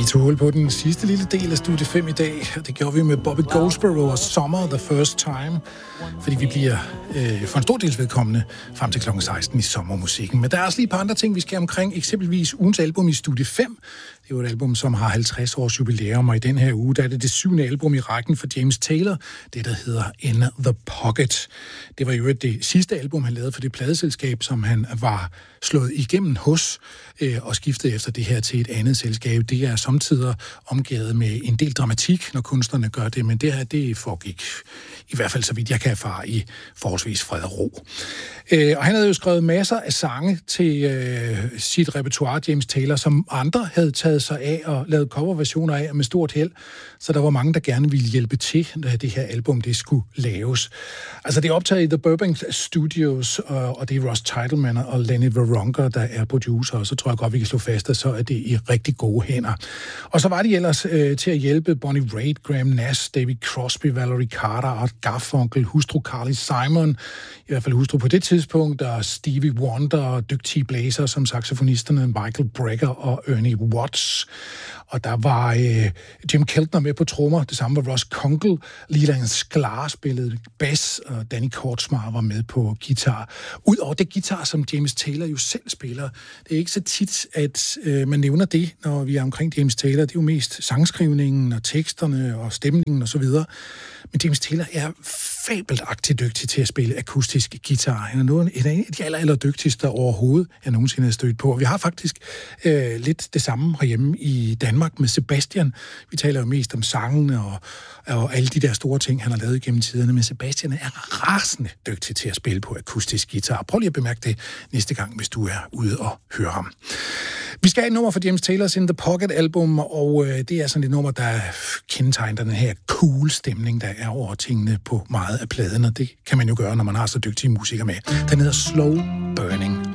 tog hul på den sidste lille del af Studie 5 i dag, og det gjorde vi med Bobby Goldsboro og Summer the First Time, fordi vi bliver for en stor dels vedkommende frem til kl. 16 i sommermusikken. Men der er også lige et par andre ting, vi skal omkring, eksempelvis ugens album i Studie 5. Det er jo et album, som har 50 års jubilæum, og i den her uge, der er det 7. album i rækken for James Taylor, det der hedder In the Pocket. Det var jo det sidste album, han lavede for det pladeselskab, som han var slået igennem hos, og skiftede efter det her til et andet selskab. Det er samtidig omgivet med en del dramatik, når kunstnerne gør det, men det her, det foregik, i hvert fald så vidt jeg kan erfare, i forholdsvis fred og ro. Og han havde jo skrevet masser af sange til sit repertoire, James Taylor, som andre havde taget sig af og lavet coverversioner af med stort held. Så der var mange, der gerne ville hjælpe til, da det her album det skulle laves. Altså det er optaget i The Burbank Studios, og det er Ross Titelman og Lenny Waronker, der er producer, og så tror jeg godt, vi kan slå fast, at så er det i rigtig gode hænder. Og så var de ellers til at hjælpe Bonnie Raitt, Graham Nash, David Crosby, Valerie Carter, Art Garfunkel, hustru Carly Simon, i hvert fald hustru på det tidspunkt, og Stevie Wonder og dygtige blæser som saxofonisterne Michael Brecker og Ernie Watts. Og der var Jim Keltner med på trommer, det samme var Ross Kunkel, Leland Sklar spillede bass, og Danny Kortsmar var med på guitar. Udover det guitar, som James Taylor jo selv spiller, det er ikke så tit, at man nævner det, når vi er omkring James Taylor. Det er jo mest sangskrivningen og teksterne og stemningen og så videre. Men James Taylor er fabelagtigt dygtig til at spille akustisk guitar. Han er en af de allerdygtigste overhovedet, jeg nogensinde har stødt på. Og vi har faktisk lidt det samme herhjemme i Danmark med Sebastian. Vi taler jo mest om sangene og alle de der store ting, han har lavet gennem tiderne. Men Sebastian er rasende dygtig til at spille på akustisk guitar. Prøv lige at bemærke det næste gang, hvis du er ude og høre ham. Vi skal have et nummer fra James Taylors In the Pocket-album, og det er sådan et nummer, der kendetegner den her cool stemning, der er over tingene på meget af pladen, og det kan man jo gøre, når man har så dygtige musikere med. Den hedder Slow Burning.